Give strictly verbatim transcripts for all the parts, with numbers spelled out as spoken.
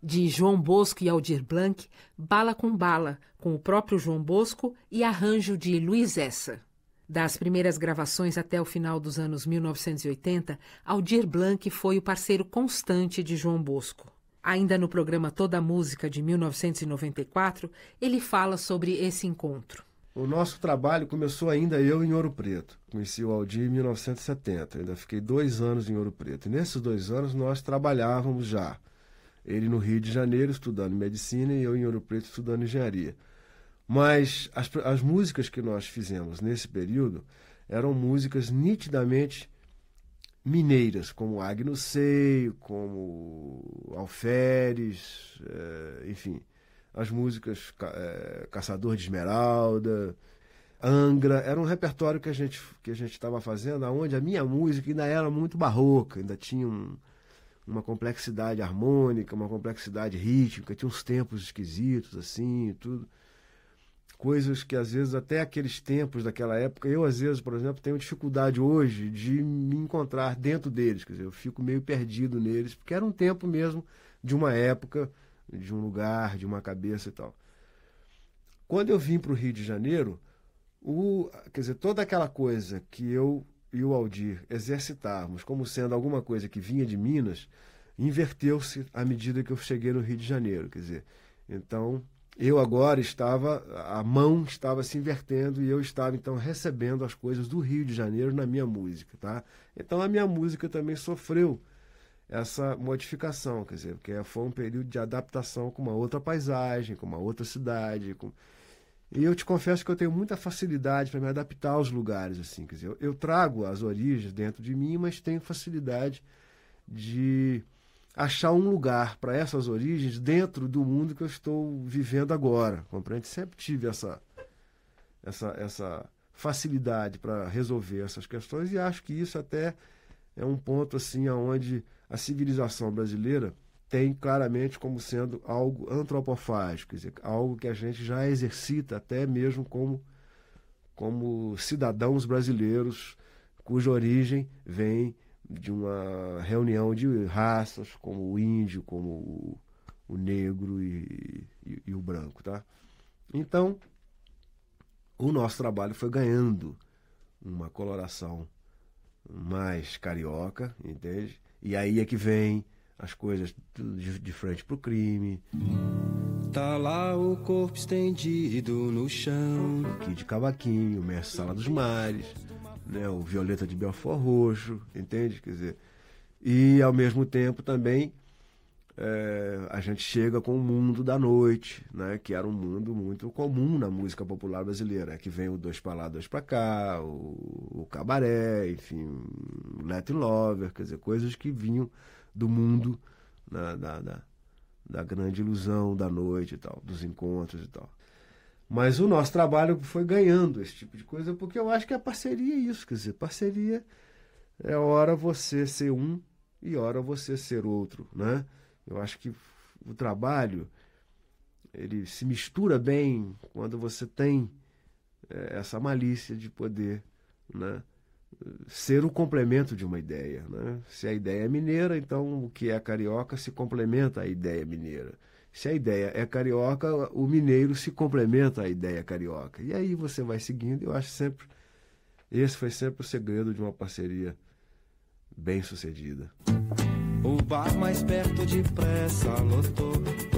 De João Bosco e Aldir Blanc, Bala com Bala, com o próprio João Bosco e arranjo de Luiz Essa. Das primeiras gravações até o final dos anos mil novecentos e oitenta, Aldir Blanc foi o parceiro constante de João Bosco. Ainda no programa Toda a Música de mil novecentos e noventa e quatro, ele fala sobre esse encontro. O nosso trabalho começou ainda eu em Ouro Preto. Conheci o Aldir em mil novecentos e setenta, ainda fiquei dois anos em Ouro Preto. E nesses dois anos nós trabalhávamos já. Ele no Rio de Janeiro estudando medicina e eu em Ouro Preto estudando engenharia. Mas as, as músicas que nós fizemos nesse período eram músicas nitidamente mineiras, como Agno Seio, como Alferes, é, enfim, as músicas é, Caçador de Esmeralda, Angra. Era um repertório que a gente que a gente estava fazendo, onde a minha música ainda era muito barroca, ainda tinha um, uma complexidade harmônica, uma complexidade rítmica, tinha uns tempos esquisitos assim e tudo. Coisas que, às vezes, até aqueles tempos daquela época, eu, às vezes, por exemplo, tenho dificuldade hoje de me encontrar dentro deles. Quer dizer, eu fico meio perdido neles, porque era um tempo mesmo de uma época, de um lugar, de uma cabeça e tal. Quando eu vim para o Rio de Janeiro, o, quer dizer, toda aquela coisa que eu e o Aldir exercitávamos como sendo alguma coisa que vinha de Minas, inverteu-se à medida que eu cheguei no Rio de Janeiro. Quer dizer, então... Eu agora estava, a mão estava se invertendo e eu estava então recebendo as coisas do Rio de Janeiro na minha música, tá? Então a minha música também sofreu essa modificação, quer dizer, porque foi um período de adaptação com uma outra paisagem, com uma outra cidade, com... E eu te confesso que eu tenho muita facilidade para me adaptar aos lugares, assim, quer dizer, eu, eu trago as origens dentro de mim, mas tenho facilidade de achar um lugar para essas origens dentro do mundo que eu estou vivendo agora, compreende? Sempre tive essa, essa, essa facilidade para resolver essas questões e acho que isso até é um ponto assim onde a civilização brasileira tem claramente como sendo algo antropofágico, quer dizer, algo que a gente já exercita até mesmo como, como cidadãos brasileiros cuja origem vem de uma reunião de raças, como o índio, como o, o negro e, e, e o branco, tá? Então, o nosso trabalho foi ganhando uma coloração mais carioca, entende? E aí é que vem as coisas de, de frente pro crime. Tá lá o corpo estendido no chão. Aqui de Cavaquinho, o Mestre Sala dos Mares, né, o Violeta de Belfort Roxo, entende? Quer dizer, e ao mesmo tempo também é, a gente chega com o mundo da noite, né, que era um mundo muito comum na música popular brasileira, que vem o Dois pra lá, Dois pra cá, o, o cabaré, enfim, o Latin Lover, quer dizer, coisas que vinham do mundo, né, da, da, da grande ilusão da noite e tal, dos encontros e tal. Mas o nosso trabalho foi ganhando esse tipo de coisa, porque eu acho que a parceria é isso, quer dizer, parceria é hora você ser um e hora você ser outro, né? Eu acho que o trabalho, ele se mistura bem quando você tem é, essa malícia de poder, né, ser o complemento de uma ideia, né? Se a ideia é mineira, então o que é carioca se complementa à ideia mineira. Se a ideia é carioca, o mineiro se complementa à ideia carioca. E aí você vai seguindo. Eu acho sempre... Esse foi sempre o segredo de uma parceria bem sucedida. O bar mais perto depressa lotou.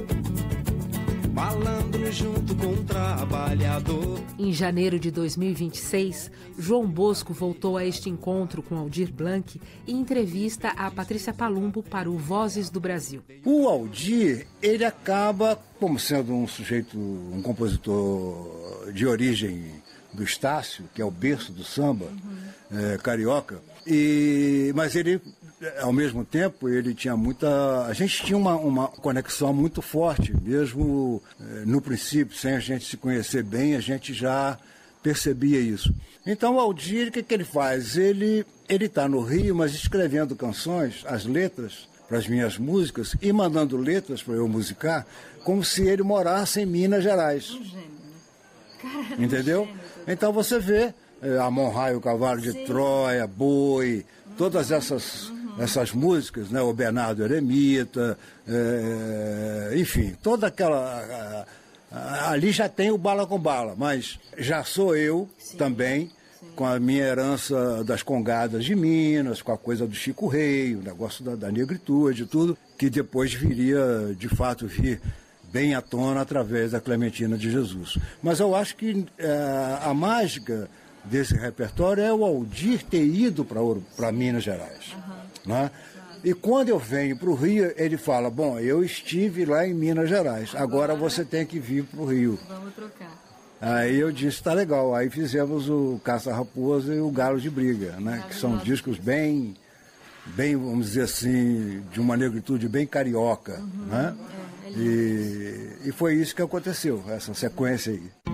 Malandro junto com o trabalhador. Em janeiro de dois mil e vinte e seis, João Bosco voltou a este encontro com Aldir Blanc e entrevista a Patrícia Palumbo para o Vozes do Brasil. O Aldir, ele acaba, como sendo um sujeito, um compositor de origem do Estácio, que é o berço do samba, uhum. é, carioca, e, mas ele... Ao mesmo tempo, ele tinha muita... A gente tinha uma, uma conexão muito forte, mesmo eh, no princípio, sem a gente se conhecer bem, a gente já percebia isso. Então, o Aldir, o que, que ele faz? Ele ele está no Rio, mas escrevendo canções, as letras para as minhas músicas e mandando letras para eu musicar, como se ele morasse em Minas Gerais. Um gênio, né? Cara, entendeu? Um gênio, então você vê eh, Amon Ra, o Cavalo de Sim. Troia, Boi, todas essas... Uhum. essas músicas, né? O Bernardo Eremita, é, enfim, toda aquela... A, a, ali já tem o Bala com Bala, mas já sou eu Sim. também, Sim. com a minha herança das congadas de Minas, com a coisa do Chico Rei, o negócio da, da negritude, tudo, que depois viria, de fato, vir bem à tona através da Clementina de Jesus. Mas eu acho que é, a mágica desse repertório é o Aldir ter ido para Minas Gerais. Uhum. Né? E quando eu venho para o Rio, ele fala, bom, eu estive lá em Minas Gerais, agora você tem que vir para o Rio. Vamos trocar. Aí eu disse, tá legal. Aí fizemos o Caça-Raposa e o Galo de Briga, né? Que são discos bem, bem, vamos dizer assim, de uma negritude bem carioca. Uhum. Né? É, é lindo. E, e foi isso que aconteceu, essa sequência aí.